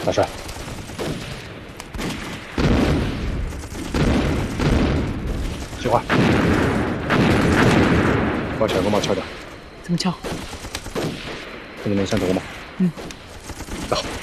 大帅，计划，把小公猫敲掉。 怎么敲？ 跟你们相同吗？ 嗯。 走。